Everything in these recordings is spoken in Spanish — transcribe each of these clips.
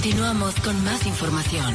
Continuamos con más información.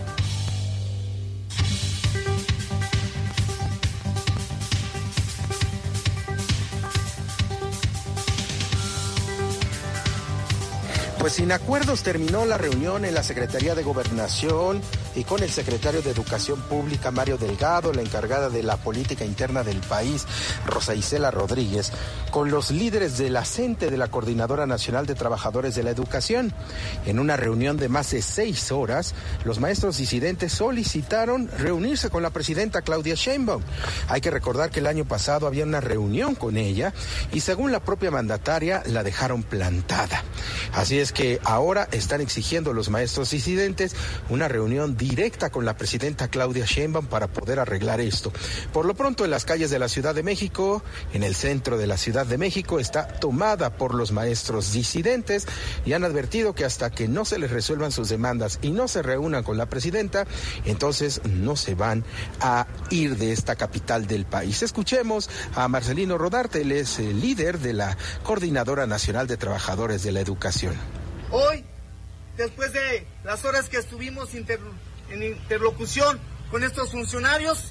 Pues sin acuerdos terminó la reunión en la Secretaría de Gobernación y con el secretario de Educación Pública, Mario Delgado, la encargada de la política interna del país, Rosa Isela Rodríguez, con los líderes de la CENTE, de la Coordinadora Nacional de Trabajadores de la Educación. En una reunión de más de 6 horas, los maestros disidentes solicitaron reunirse con la presidenta Claudia Sheinbaum. Hay que recordar que el año pasado había una reunión con ella y según la propia mandataria la dejaron plantada. Así es que ahora están exigiendo los maestros disidentes una reunión directa con la presidenta Claudia Sheinbaum para poder arreglar esto. Por lo pronto, en las calles de la Ciudad de México, en el centro de la Ciudad de México, está tomada por los maestros disidentes y han advertido que hasta que no se les resuelvan sus demandas y no se reúnan con la presidenta, entonces no se van a ir de esta capital del país. Escuchemos a Marcelino Rodarte, él es el líder de la Coordinadora Nacional de Trabajadores de la Educación. Hoy, después de las horas que estuvimos en interlocución con estos funcionarios,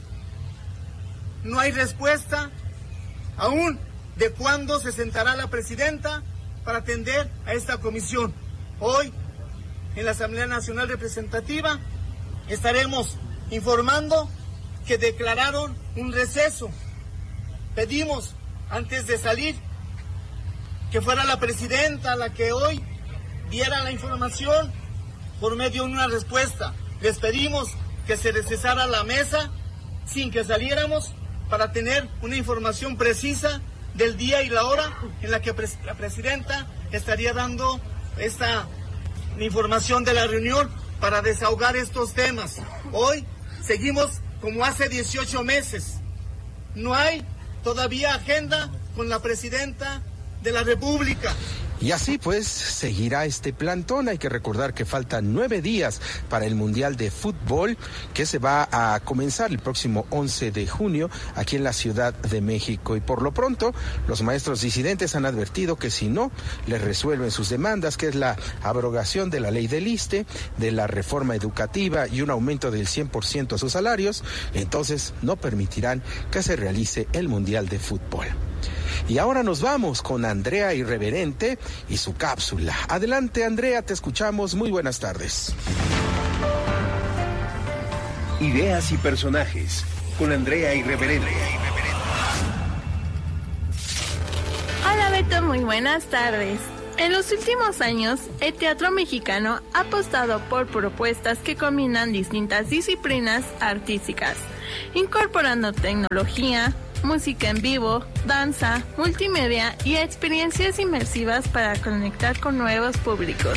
no hay respuesta aún de cuándo se sentará la presidenta para atender a esta comisión. Hoy, en la Asamblea Nacional Representativa, estaremos informando que declararon un receso. Pedimos, antes de salir, que fuera la presidenta la que hoy diera la información por medio de una respuesta. Les pedimos que se recesara la mesa sin que saliéramos para tener una información precisa del día y la hora en la que la presidenta estaría dando esta información de la reunión para desahogar estos temas. Hoy seguimos como hace 18 meses. No hay todavía agenda con la presidenta de la República. Y así pues seguirá este plantón. Hay que recordar que faltan 9 días para el Mundial de Fútbol que se va a comenzar el próximo 11 de junio aquí en la Ciudad de México. Y por lo pronto los maestros disidentes han advertido que si no les resuelven sus demandas, que es la abrogación de la ley del ISSSTE, de la reforma educativa y un aumento del 100% a sus salarios, entonces no permitirán que se realice el Mundial de Fútbol. Y ahora nos vamos con Andrea Irreverente y su cápsula. Adelante, Andrea, te escuchamos. Muy buenas tardes. Ideas y personajes con Andrea Irreverente. Hola Beto, muy buenas tardes. En los últimos años, el teatro mexicano ha apostado por propuestas que combinan distintas disciplinas artísticas, incorporando tecnología, música en vivo, danza, multimedia y experiencias inmersivas para conectar con nuevos públicos.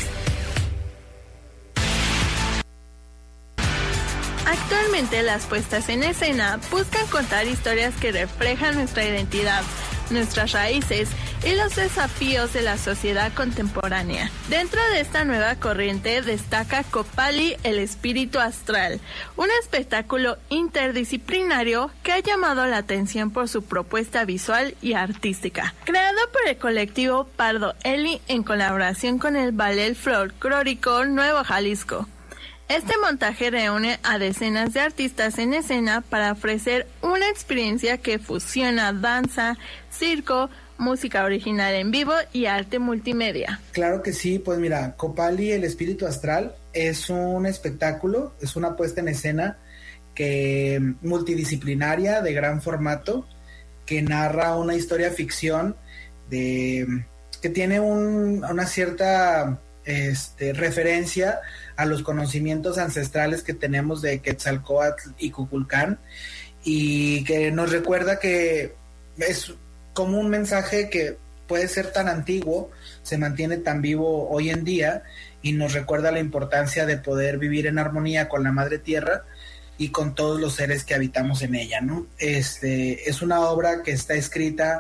Actualmente las puestas en escena buscan contar historias que reflejan nuestra identidad, nuestras raíces y los desafíos de la sociedad contemporánea. Dentro de esta nueva corriente destaca Copali, el espíritu astral, un espectáculo interdisciplinario que ha llamado la atención por su propuesta visual y artística. Creado por el colectivo Pardo Eli en colaboración con el Ballet Folclórico Nuevo Jalisco. Este montaje reúne a decenas de artistas en escena para ofrecer una experiencia que fusiona danza, circo, música original en vivo y arte multimedia. Claro que sí, pues mira, Copali, el espíritu astral, es un espectáculo, es una puesta en escena que multidisciplinaria, de gran formato, que narra una historia ficción que tiene una cierta referencia a los conocimientos ancestrales que tenemos de Quetzalcóatl y Kukulcán, y que nos recuerda que es como un mensaje que puede ser tan antiguo, se mantiene tan vivo hoy en día, y nos recuerda la importancia de poder vivir en armonía con la madre tierra y con todos los seres que habitamos en ella, ¿no? Es una obra que está escrita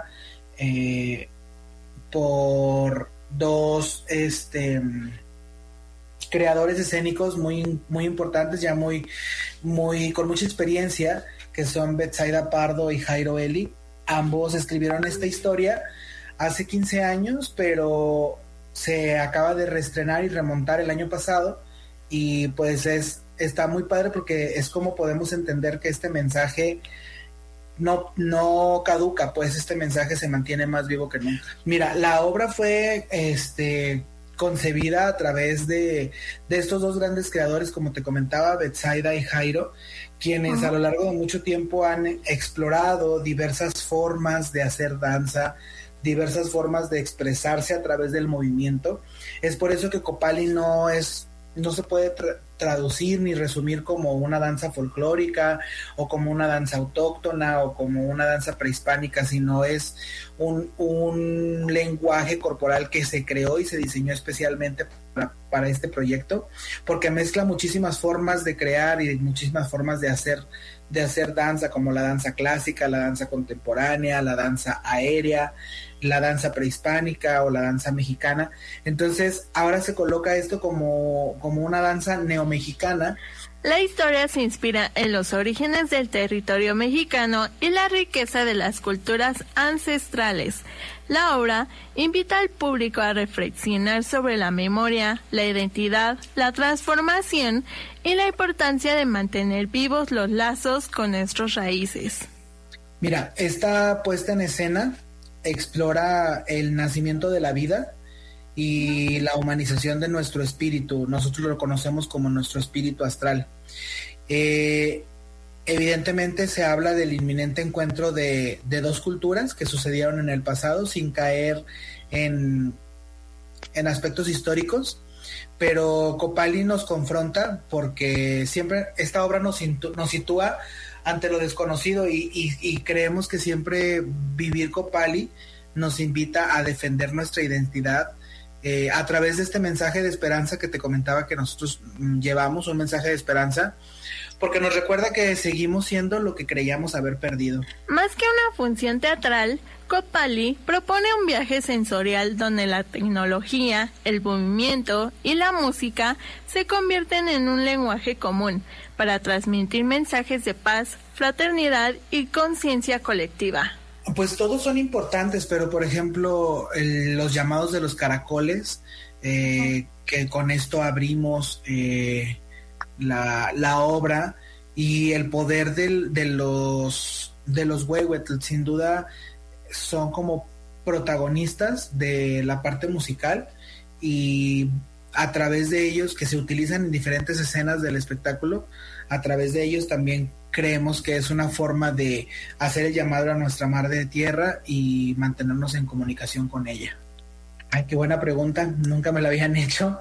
por dos creadores escénicos muy, muy importantes, ya muy con mucha experiencia, que son Betsaida Pardo y Jairo Eli. Ambos escribieron esta historia hace 15 años, pero se acaba de reestrenar y remontar el año pasado y pues está muy padre porque es como podemos entender que este mensaje no caduca, pues este mensaje se mantiene más vivo que nunca. Mira, la obra fue concebida a través de estos dos grandes creadores, como te comentaba, Betsaida y Jairo, quienes a lo largo de mucho tiempo han explorado diversas formas de hacer danza, diversas formas de expresarse a través del movimiento. Es por eso que Copali no se puede traducir ni resumir como una danza folclórica o como una danza autóctona o como una danza prehispánica, sino es un lenguaje corporal que se creó y se diseñó especialmente para este proyecto, porque mezcla muchísimas formas de crear y muchísimas formas de hacer danza, como la danza clásica, la danza contemporánea, la danza aérea, la danza prehispánica o la danza mexicana. Entonces ahora se coloca esto como una danza neomexicana. La historia se inspira en los orígenes del territorio mexicano y la riqueza de las culturas ancestrales. La obra invita al público a reflexionar sobre la memoria, la identidad, la transformación y la importancia de mantener vivos los lazos con nuestras raíces. Mira, esta puesta en escena explora el nacimiento de la vida y la humanización de nuestro espíritu. Nosotros lo conocemos como nuestro espíritu astral. Evidentemente se habla del inminente encuentro de dos culturas que sucedieron en el pasado sin caer en aspectos históricos, pero Copali nos confronta porque siempre esta obra nos sitúa ante lo desconocido y creemos que siempre vivir Copali nos invita a defender nuestra identidad a través de este mensaje de esperanza que te comentaba que nosotros llevamos, un mensaje de esperanza, porque nos recuerda que seguimos siendo lo que creíamos haber perdido. Más que una función teatral, Copali propone un viaje sensorial donde la tecnología, el movimiento y la música se convierten en un lenguaje común para transmitir mensajes de paz, fraternidad y conciencia colectiva. Pues todos son importantes, pero por ejemplo los llamados de los caracoles, que con esto abrimos la obra, y el poder de los huehuetl, sin duda son como protagonistas de la parte musical, y a través de ellos, que se utilizan en diferentes escenas del espectáculo, a través de ellos también creemos que es una forma de hacer el llamado a nuestra madre tierra y mantenernos en comunicación con ella. Ay, qué buena pregunta, nunca me la habían hecho.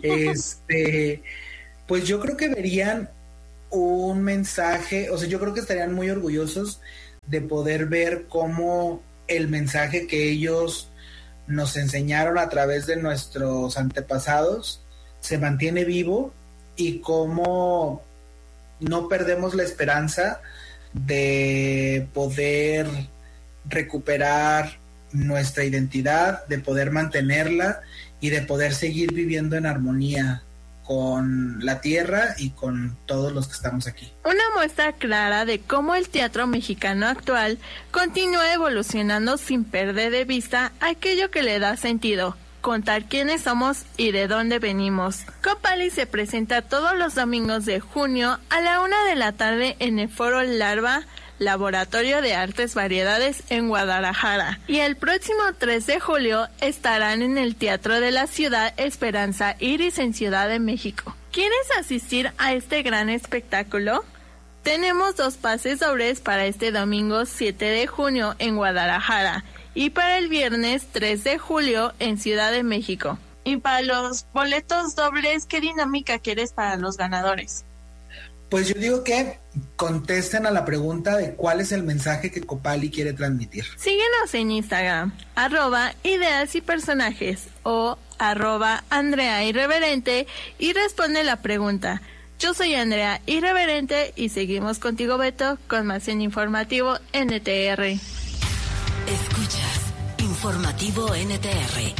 Pues yo creo que verían un mensaje, o sea, yo creo que estarían muy orgullosos de poder ver cómo el mensaje que ellos nos enseñaron a través de nuestros antepasados se mantiene vivo y cómo no perdemos la esperanza de poder recuperar nuestra identidad, de poder mantenerla y de poder seguir viviendo en armonía con la tierra y con todos los que estamos aquí. Una muestra clara de cómo el teatro mexicano actual continúa evolucionando sin perder de vista aquello que le da sentido: contar quiénes somos y de dónde venimos. Copali se presenta todos los domingos de junio a la 1:00 p.m. en el Foro Larva, Laboratorio de Artes Variedades en Guadalajara. Y el próximo 3 de julio estarán en el Teatro de la Ciudad Esperanza Iris en Ciudad de México. ¿Quieres asistir a este gran espectáculo? Tenemos 2 pases dobles para este domingo 7 de junio en Guadalajara y para el viernes 3 de julio en Ciudad de México. Y para los boletos dobles, ¿qué dinámica quieres para los ganadores? Pues yo digo que contesten a la pregunta de cuál es el mensaje que Copali quiere transmitir. Síguenos en Instagram, @ideas y personajes o @Andrea Irreverente y responde la pregunta. Yo soy Andrea Irreverente y seguimos contigo, Beto, con más en Informativo NTR. Escuchas Informativo NTR.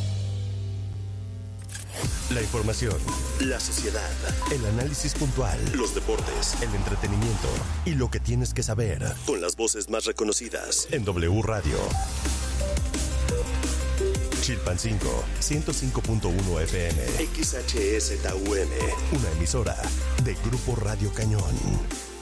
La información, la sociedad, el análisis puntual, los deportes, el entretenimiento y lo que tienes que saber, con las voces más reconocidas en W Radio. Chilpancingo, 105.1 FM. XHSTUN, una emisora de Grupo Radio Cañón.